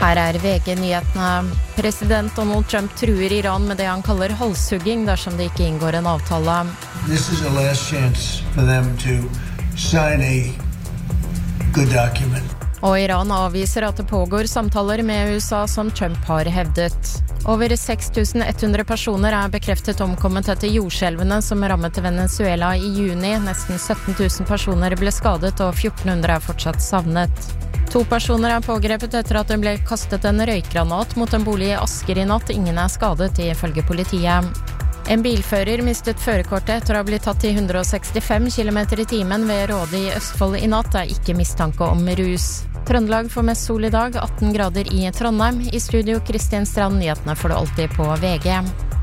Her VG-nyhetene. President Donald Trump truer Iran med det han kaller halshugging dersom det ikke inngår en avtale. This is a last chance for them to sign a good document. Og Iran avviser at det pågår samtaler med USA som Trump har hevdet. Over 6100 personer bekreftet omkommet etter jordskjelvene som rammet Venezuela i juni. Nesten 17 000 personer ble skadet og 1400 fortsatt savnet. 2 personer pågrepet etter at det ble kastet en røykgranat mot en bolig i Asker i natt. Ingen skadet ifølge politiet. En bilfører mistet førerkortet etter å ha blitt tatt i 165 km i timen ved Råde i Østfold i natt. Det ikke mistanke om rus. Trøndelag får mest sol i dag, 18 grader i Trondheim. I studio Kristin Strand, nyhetene får du alltid på VG.